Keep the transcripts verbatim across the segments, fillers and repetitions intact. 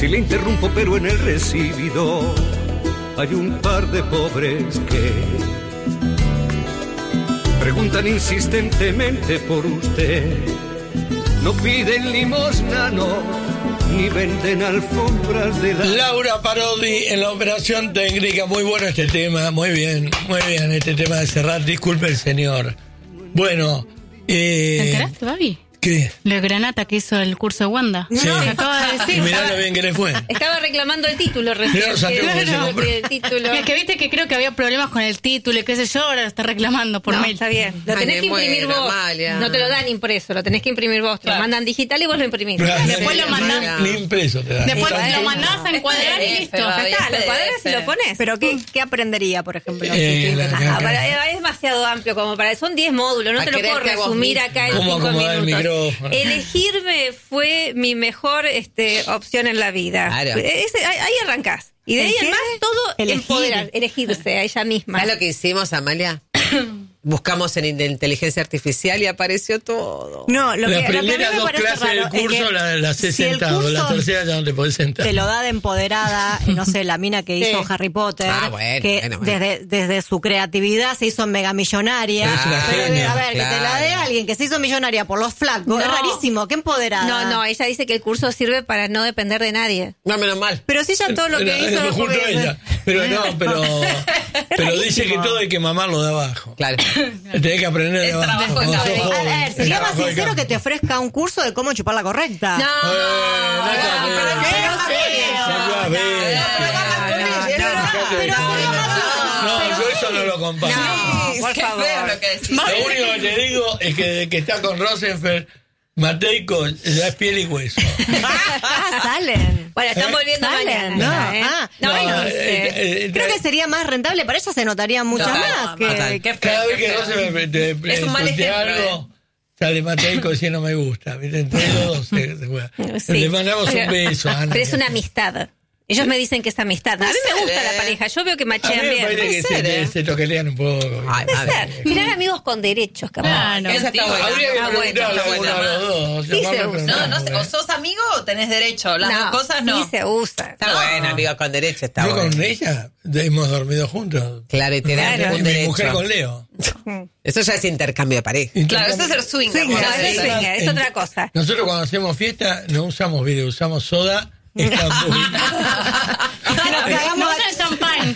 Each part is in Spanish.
si le interrumpo, pero en el recibidor hay un par de pobres que preguntan insistentemente por usted. No piden limosna, no, ni venden alfombras de la... Laura Parodi en la operación técnica. Muy bueno este tema, muy bien, muy bien este tema de Serrat. Disculpe el señor. Bueno, eh... ¿te enteraste, Babi? ¿Qué? Lo de Granata que hizo el curso de Wanda. Sí. No, acaba de decir. Y mirá lo bien que le fue. Estaba reclamando el título recién. Mirá los anteojos que se compró. El título. Es que viste que creo que había problemas con el título y qué sé yo, ahora lo está reclamando por No, mail. está bien. Lo tenés Ay, que imprimir muero, vos. Amalia. No te lo dan impreso, lo tenés que imprimir vos. Te Claro. lo mandan digital y vos lo imprimís. Claro, Después sí, lo mandás. Ni impreso te da. Después Sí, lo sí. mandás a encuadrar y listo. Ya está, lo cuadras y lo pones. Pero ¿qué, qué aprendería, por ejemplo? Eh, la- Ajá, para- es demasiado amplio como para... Son diez módulos, no A te lo querer puedo que vos resumir mismo. acá en ¿Cómo cinco acomodar el minutos. micrófono? Elegirme fue mi mejor este, opción en la vida. Claro. Ese- ahí, ahí arrancás. Y de ¿El ahí en qué? más todo Elegir. empoderar, elegirse a ella misma. ¿Sabes lo que hicimos, Amalia? Buscamos en in- inteligencia artificial y apareció todo. No, lo que, Las lo que a mí primeras me dos parece clases raro del es curso que las la has si el sentado, la curso tercera ya no te podés sentar. te lo da de empoderada, no sé, la mina que Sí. hizo Harry Potter, Ah, bueno, que bueno, bueno. Desde, desde su creatividad se hizo mega millonaria. Es una Pero, genia, a ver, que te la claro. dé alguien que se hizo millonaria por los flacos, No. es rarísimo, qué empoderada. No, no, ella dice que el curso sirve para no depender de nadie. No, menos mal. Pero si ya todo lo que Era- hizo... era justo porque- ella. Pero no, pero, pero dice rarísimo. que todo hay que mamarlo de abajo. Claro. Tenés que aprender de Es abajo. trabajo cuando en sos campo. A joven. ver, sería Es más trabajo de sincero campo. que te ofrezca un curso de cómo chupar la correcta. No, Eh, no, pero no, qué no, feo. no, ves. Pero sería más No, yo eso no lo comparto. no, por Qué favor. feo lo que decís. Lo único que te digo es que desde que está con Rosenfeld, Mateico ya es piel y hueso. Ah, salen. Bueno, están ¿Eh? volviendo Salen, mañana. no, ¿eh? ah, no, No, ahí no eh, dice. eh, eh, Creo que sería más rentable, para ella se notaría mucho Total, más. Que, total. que- Cada vez que Rosenfeld te, te, Es un mal tuitea ejemplo, algo, sale Mateico diciendo me gusta. ¿Viste? Entre los dos se, se juega. Sí. Le mandamos un Pero- beso a Ana. Pero es una amistad. Ellos me dicen que es amistad. A mí me gusta la pareja. Yo veo que A mí machean me bien. parece que Puede se, ser, te- ¿eh? se toquetean un poco. Ay, Puede madre. ser. Mirar amigos con derechos, capaz. Claro. Esa está buena. Habría que Ah, bueno, preguntarle a está uno buena. a los dos. Sí llamarlo se a usa. preguntar, No, no sé, ¿eh? o sos amigo o tenés derecho. Las dos cosas no. Sí se usa. Está bueno, amigo, con derecho está Yo bueno. con ella hemos dormido juntos. Claro, y tener Claro. Y un mi derecho. mujer con Leo. Eso ya es intercambio de pareja. Claro, eso es ser swinger. Swinger, como sí, se dice. swinger, es otra cosa. Nosotros cuando hacemos fiesta no usamos video, usamos soda. Estambul. nos cagamos No usan champán.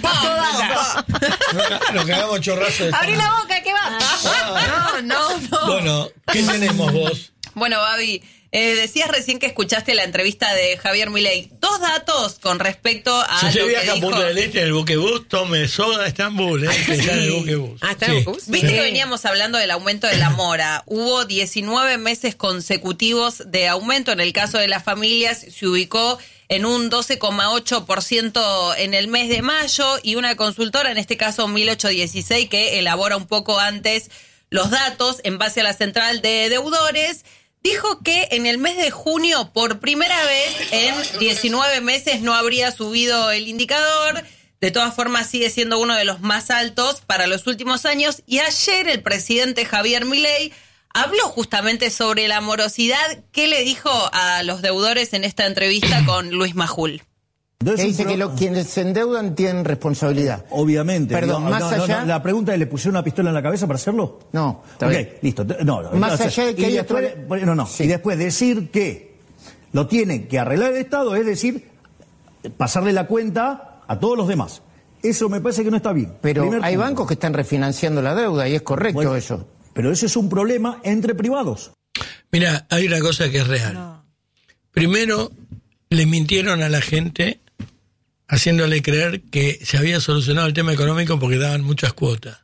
Nos- Nos cagamos chorrazo de Abrí Estambul. la boca, ¿qué va? No, no, no. Bueno, ¿qué tenemos vos? Bueno, Babi, eh, decías recién que escuchaste la entrevista de Javier Milei. Dos datos con respecto a Si lo usted que viaja a dijo. Punta del Este en el buquebús, tome soda Estambul, ¿eh? Que está en el buquebús. Ah, está en el buquebús. Viste Sí. que veníamos hablando del aumento de la mora. Hubo diecinueve meses consecutivos de aumento. En el caso de las familias se ubicó en un doce coma ocho por ciento en el mes de mayo, y una consultora, en este caso mil ochocientos dieciséis, que elabora un poco antes los datos en base a la central de deudores, dijo que en el mes de junio, por primera vez en diecinueve meses, no habría subido el indicador. De todas formas, sigue siendo uno de los más altos para los últimos años. Y ayer el presidente Javier Milei habló justamente sobre la morosidad. ¿Qué le dijo a los deudores en esta entrevista con Luis Majul? Que dice que lo- quienes se endeudan tienen responsabilidad. Obviamente. Perdón, Digo, más no, no, allá- no, la pregunta es, ¿le pusieron una pistola en la cabeza para hacerlo? No, está Ok, bien. listo. No, no, Más entonces, allá de que y hay después, otro- bueno, no, Sí. y después decir que lo tiene que arreglar el Estado, es decir, pasarle la cuenta a todos los demás. Eso me parece que no está bien. Pero Primer hay punto. bancos que están refinanciando la deuda y es correcto Bueno, eso. Pero eso es un problema entre privados. Mira, hay una cosa que es real. Primero, le mintieron a la gente haciéndole creer que se había solucionado el tema económico porque daban muchas cuotas.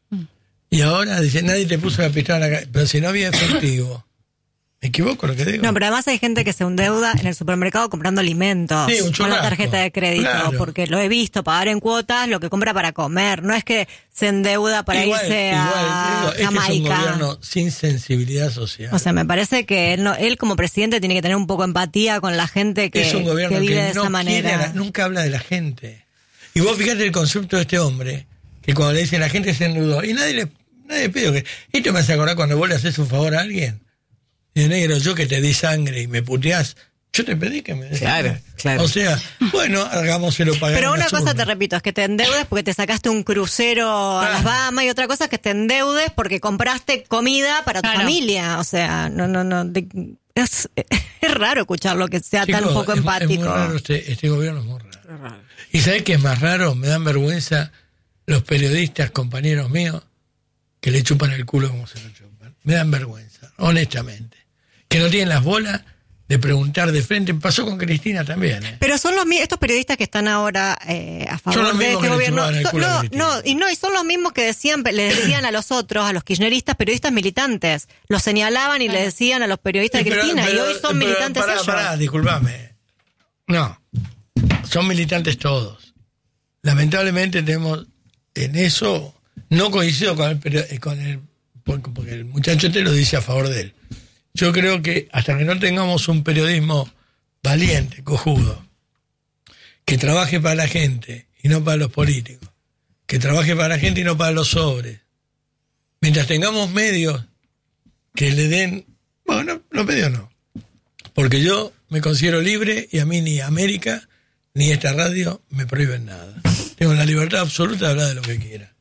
Y ahora dice, nadie te puso la pistola en la cabeza. Pero si no había efectivo. ¿Me equivoco lo que digo? No, pero además hay gente que se endeuda en el supermercado comprando alimentos Sí, un con la churrasco. tarjeta de crédito, Claro. porque lo he visto pagar en cuotas lo que compra para comer. No es que se endeuda para igual, irse igual, a digo, es que es un Jamaica. gobierno sin sensibilidad social. O sea, me parece que él, no, él como presidente tiene que tener un poco de empatía con la gente que, es un gobierno que que, vive de no esa manera. quiere a la- nunca habla de la gente. Y vos fíjate el concepto de este hombre, que cuando le dice la gente se endeudó, y nadie le, nadie le pide que... Esto me hace acordar cuando vos le haces un favor a alguien. Y negro, yo que te di sangre y me puteás, Yo te pedí que me des. Claro, claro. O sea, bueno, hagámoselo pagar. Pero en una las cosa urnas. te repito, es que te endeudes porque te sacaste un crucero a Ah. las Bahamas y otra cosa es que te endeudes porque compraste comida para tu Claro. familia. O sea, no, no, no. de- es, es raro escucharlo que sea Chicos, tan poco es- empático. Es muy raro este, este gobierno es muy raro. ¿Y sabés qué es más raro? Me dan vergüenza los periodistas, compañeros míos, que le chupan el culo como se lo chupan. Me dan vergüenza, honestamente. Que no tienen las bolas de preguntar de frente. Pasó con Cristina también, ¿eh? Pero son los mi- estos periodistas que están ahora eh, a Son favor los de mismos este que le gobierno. chupaban el Son- culo a no, Cristina. no, y no, y son los mismos que decían, le decían a los otros, a los kirchneristas, periodistas militantes. Los señalaban y le decían a los periodistas Sí, de pero- Cristina, pero- y hoy son pero militantes pará, ellos. Pará, disculpame. No, son militantes todos. Lamentablemente tenemos en eso, no coincido con el, perio- con el porque, porque el muchacho te lo dice a favor de él. Yo creo que hasta que no tengamos un periodismo valiente, cojudo, que trabaje para la gente y no para los políticos, que trabaje para la gente y no para los sobres, mientras tengamos medios que le den, bueno, no, los medios no, porque yo me considero libre y a mí ni América ni esta radio me prohíben nada. Tengo la libertad absoluta de hablar de lo que quiera.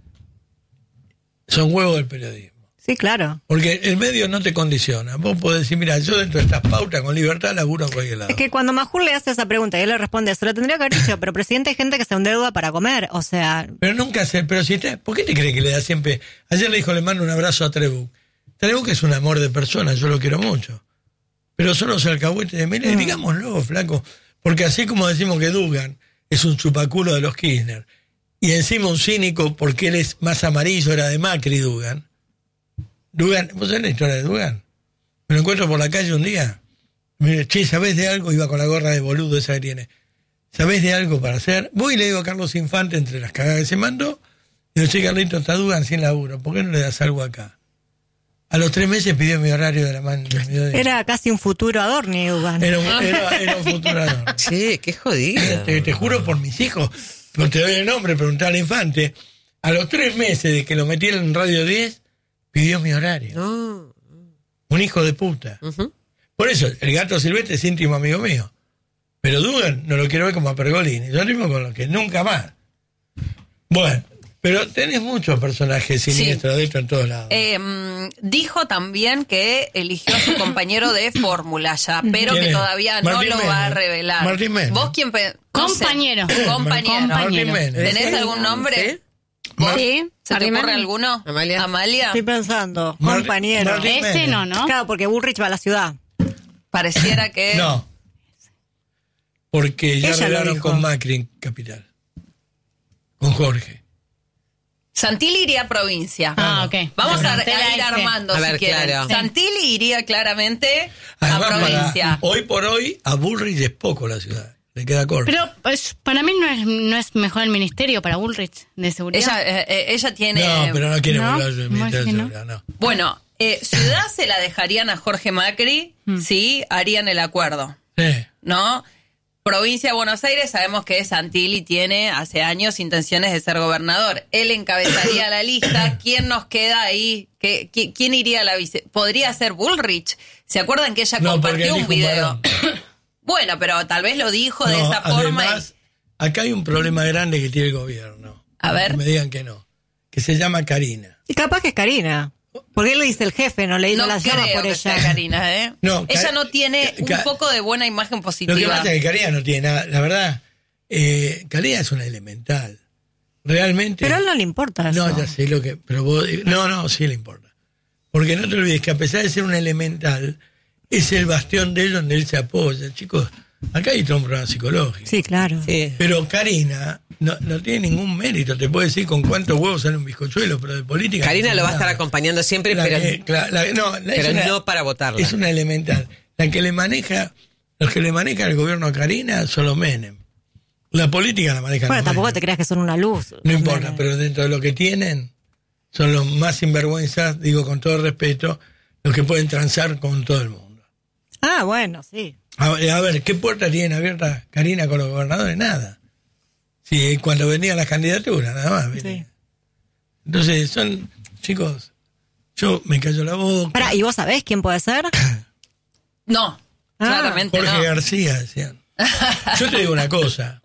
Son huevos del periodismo. Sí, claro. Porque el medio no te condiciona. Vos podés decir, mira, yo dentro de estas pautas con libertad laburo en cualquier lado. Es que cuando Majul le hace esa pregunta y él le responde, se lo tendría que haber dicho, pero presidente, hay gente que se endeuda para comer. O sea, Pero nunca se... Pero si te, ¿por qué te crees que le da siempre...? Ayer le dijo, le mando un abrazo a Trebuch. Trebuch es un amor de persona, yo lo quiero mucho. Pero son los alcahuetes de Milei, digámoslo, flaco. Porque así como decimos que Dugan es un chupaculo de los Kirchner, y encima un cínico porque él es más amarillo, era de Macri Dugan. Dugan, ¿vos sabés la historia de Dugan? Me lo encuentro por la calle un día. Me dice, che, ¿sabés de algo? Iba con la gorra de boludo esa que tiene. ¿Sabés de algo para hacer? Voy y le digo a Carlos Infante, entre las cagadas que se mandó, y le digo, che, Carlito, está Dugan sin laburo, ¿por qué no le das algo acá? A los tres meses pidió mi horario de la mano. era casi un futuro Adorni, Dugan. Era un, era, era un futurador. Sí, qué jodido. Te, te juro por mis hijos, no te doy el nombre, preguntale al Infante. A los tres meses de que lo metieron en Radio diez, pidió mi horario. No. Un hijo de puta. Ujú. Por eso, el gato silvestre es íntimo amigo mío. Pero Dugan no lo quiero ver como a Pergolini. Yo mismo con lo que nunca más. Bueno, pero tenés muchos personajes siniestros de esto en todos lados. Eh, mm, dijo también que eligió a su compañero de fórmula ya, pero ¿Quién que es? todavía no Martín lo Menem. va a revelar. Martín Menem. ¿Vos quién? pe- no sé. Compañero. Compañero. Compañero. Martín Menem. ¿Tenés algún nombre? Mar- Sí, ¿Se te Martín ocurre Menem. alguno? Amalia. Amalia. Estoy pensando, Martín- compañero. Martín Ese Menem. no, ¿no? Claro, porque Bullrich va a la ciudad. Pareciera que... No. Porque ya Ella lo arreglaron dijo. con Macri en Capital. Con Jorge. Santilli iría a provincia. Ah, ok. Vamos a, Pregunté a a ir ese. armando A si ver, quieren. claro. Santilli iría claramente Además, a para- provincia. hoy por hoy, a Bullrich es poco la ciudad. Le queda corto. Pero pues, para mí no es, no es mejor el ministerio para Bullrich de seguridad. Ella, eh, eh, ella tiene... no, pero no quiere ¿no? volver al ¿No Ministerio es de que no? Seguridad, no. Bueno, eh, ciudad se la dejarían a Jorge Macri si harían el acuerdo, Sí. ¿no? Provincia de Buenos Aires, sabemos que Santilli tiene hace años intenciones de ser gobernador. Él encabezaría la lista. ¿Quién nos queda ahí? ¿Qué, qui- ¿Quién iría a la vice? ¿Podría ser Bullrich? ¿Se acuerdan que ella No, porque compartió un elijo un video? varón. Bueno, pero tal vez lo dijo de No, esa forma. y- además, acá hay un problema grande que tiene el gobierno. A No ver. que me digan que no. Que se llama Karina. Y capaz que es Karina. Porque él le dice el jefe, no le No no la llama creo por que ella. sea Karina, ¿eh? No, ella Ca- no tiene Ca- un poco de buena imagen Lo que positiva. pasa es que Karina no tiene nada. La verdad, eh, Karina es una elemental. Realmente. Pero a él no le importa eso. No, ya sé lo que. Pero vos, no, no, sí le importa. Porque no te olvides que a pesar de ser un elemental, es el bastión de él donde él se apoya. Chicos, acá hay todo un problema psicológico. Sí, claro. Sí. Pero Karina no, no tiene ningún mérito. Te puedo decir con cuántos huevos sale un bizcochuelo, pero de política. Karina no lo va a tiene estar nada. acompañando siempre, La pero, que- la- la- no, la- es pero una- no para votarla. Es una elemental. La que le maneja, los que le manejan el gobierno a Karina son los Menem. La política la maneja Bueno, los tampoco Menem. te creas que son una luz. No importa, pero dentro de lo que tienen, son los más sinvergüenzas, digo con todo respeto, los que pueden transar con todo el mundo. Ah, bueno, sí. A, a ver, ¿qué puerta tiene abierta Karina con los gobernadores? Nada. Sí, cuando venían las candidaturas, nada más. ¿viste? Sí. Entonces, son, chicos, yo me callo la boca. Pará, ¿y vos sabés quién puede ser? No, Claramente Jorge no. García, decían. Yo te digo una cosa.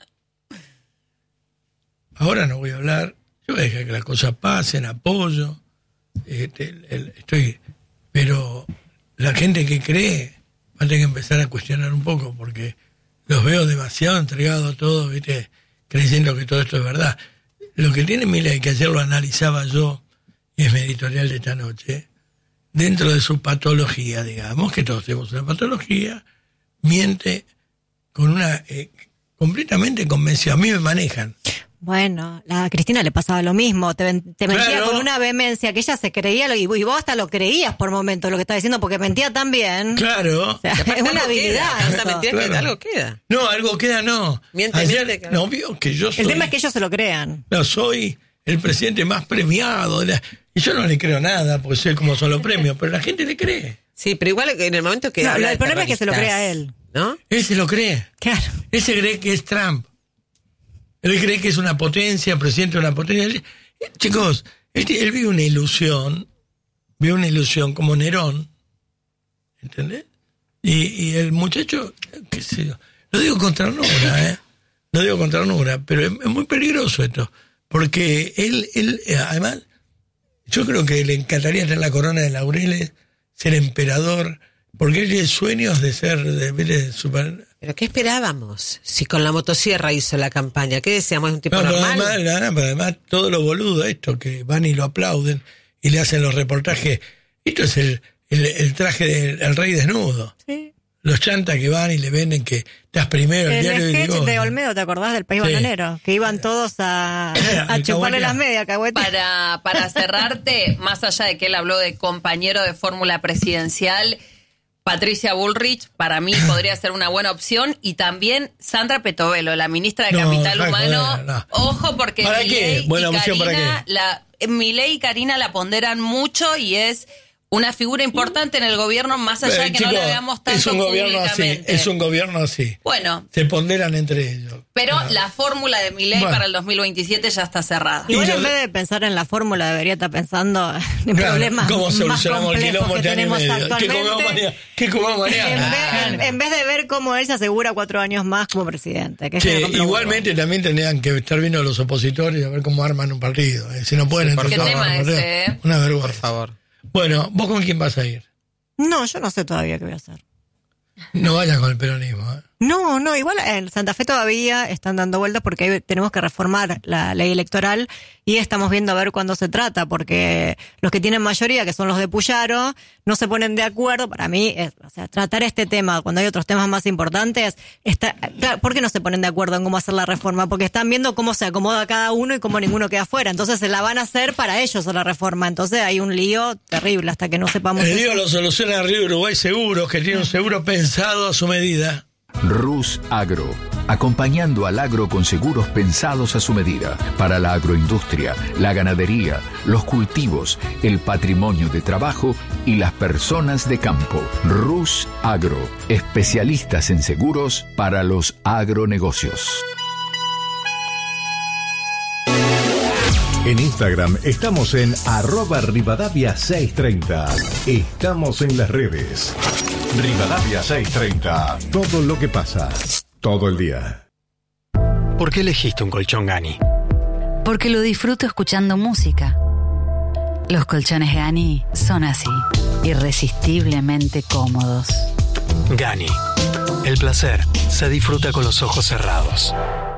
Ahora no voy a hablar. Yo voy a dejar que las cosas pasen, apoyo. Este, el, el, estoy, pero la gente que cree va a tener que empezar a cuestionar un poco, porque los veo demasiado entregados a todo, ¿viste? Creyendo que todo esto es verdad. Lo que tiene Milei, que ayer lo analizaba yo, y es mi editorial de esta noche, dentro de su patología, digamos, que todos tenemos una patología, miente con una eh, completamente convencida. A mí me manejan. Bueno, a Cristina le pasaba lo mismo, te, te mentía Claro. con una vehemencia que ella se creía, lo- y vos hasta lo creías por momentos lo que estaba diciendo, porque mentía tan bien. Claro. O sea, Y aparte es una algo habilidad. queda, tanta eso. mentira que Claro. algo queda. No, algo queda, no. Miente, Ayer, miente, que- no, vio que yo soy... El tema es que ellos se lo crean. No, soy el presidente más premiado. de la- y yo no le creo nada, porque sé cómo son los premios, pero la gente le cree. Sí, pero igual en el momento que No, habla el de problema es que se lo terroristas, crea él. ¿no? Él se lo cree. Claro. Él se cree que es Trump. Él cree que es una potencia, presidente de una potencia. Él- él- chicos, él, él vive una ilusión, vive una ilusión como Nerón, ¿entendés? Y, y el muchacho, qué sé yo, lo digo con ternura, ¿eh? Lo digo con ternura, pero es, es muy peligroso esto, porque él, él, eh, además, yo creo que le encantaría tener la corona de laureles, ser emperador, porque él tiene sueños de ser, de, de super... ¿Pero qué esperábamos? Si con la motosierra hizo la campaña, ¿qué decíamos? ¿Es un tipo No, pero normal? además, no, pero además todo lo boludo esto, que van y lo aplauden y le hacen los reportajes. Esto es el, el, el traje del el rey desnudo. Sí. Los chantas que van y le venden que estás primero el, El diario de sketch Irigoyen. de Olmedo, ¿te acordás del País Sí. Bananero? Que iban todos a, a Alcahuetear. chuparle las medias, alcahuetear. Para, para cerrarte, más allá de que él habló de compañero de fórmula presidencial, Patricia Bullrich para mí podría ser una buena opción, y también Sandra Petovelo, la ministra de No, Capital dejá de Humano. joder, no. Ojo, porque ¿Para Milei qué? Buena y opción, ¿para Karina, qué? la, Milei y Karina la ponderan mucho y es una figura importante en el gobierno, más allá de Eh, que chicos, no la veamos tanto es un gobierno así, públicamente. es un gobierno así. Bueno, Se ponderan entre ellos. pero Claro. la fórmula de Milei Bueno. para el dos mil veintisiete ya está cerrada. Igual Y en yo- vez de pensar en la fórmula, debería estar pensando en Claro, problemas ¿cómo más solucionamos el complejos quilombo que este año y tenemos medio? ¿Qué comemos actualmente. mañana? ¿Qué comemos mañana? En vez, Ah, en- en vez de ver cómo él se asegura cuatro años más como presidente. Que es Che, que me igualmente también tendrían que estar viendo los opositores y a ver cómo arman un partido. eh. Si no pueden por entre ¿Qué todos tema armar un ese, partido. eh? Una vergüenza. Por favor. Bueno, ¿vos con quién vas a ir? No, yo no sé todavía qué voy a hacer. No vayas con el peronismo. ¿eh? No, no, igual en Santa Fe todavía están dando vueltas porque ahí tenemos que reformar la ley electoral y estamos viendo a ver cuándo se trata, porque los que tienen mayoría, que son los de Puyaro, no se ponen de acuerdo. Para mí, es, o sea, tratar este tema cuando hay otros temas más importantes, está, claro, ¿por qué no se ponen de acuerdo en cómo hacer la reforma? Porque están viendo cómo se acomoda cada uno y cómo ninguno queda fuera. Entonces se la van a hacer para ellos la reforma. Entonces hay un lío terrible hasta que no sepamos El eso. lío lo soluciona Río Uruguay Seguros, que tiene un seguro pensado a su medida. Rus Agro, acompañando al agro con seguros pensados a su medida, para la agroindustria, la ganadería, los cultivos, el patrimonio de trabajo y las personas de campo. Rus Agro, especialistas en seguros para los agronegocios. En Instagram estamos en arroba Rivadavia seiscientos treinta. Estamos en las redes. Rivadavia seiscientos treinta. Todo lo que pasa, todo el día. ¿Por qué elegiste un colchón Gani? Porque lo disfruto escuchando música. Los colchones Gani son así, irresistiblemente cómodos. Gani. El placer se disfruta con los ojos cerrados.